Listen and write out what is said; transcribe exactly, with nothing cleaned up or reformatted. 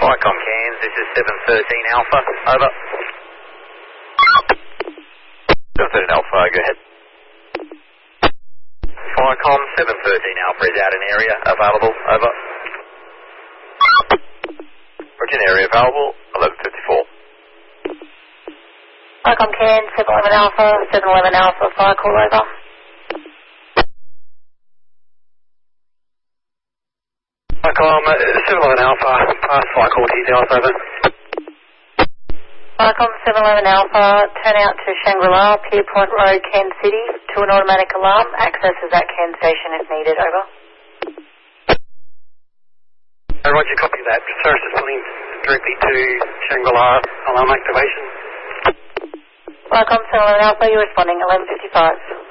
Vicom Cairns, this is seven thirteen Alpha, over. seven thirteen Alpha, go ahead. Vicom seven thirteen Alpha is out in area, available, over. Origin area available, eleven fifty-four. Vicom Cairns, seven eleven Alpha, seven eleven Alpha, fire call over. Vicom, seven eleven Alpha, pass fire call details, over. Vicom seven eleven Alpha, turn out to Shangri-La, Pierpoint Road, Cairns City, to an automatic alarm. Access is at Cairns Station if needed, over. Uh, Roger, copy that. Service is pulling directly to Shangri-La, alarm activation. Vicom seven eleven Alpha, you're responding, eleven fifty-five.